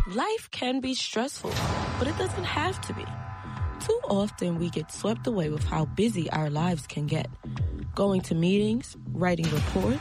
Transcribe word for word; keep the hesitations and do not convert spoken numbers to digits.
Life can be stressful, but it doesn't have to be. Too often we get swept away with how busy our lives can get. Going to meetings, writing reports,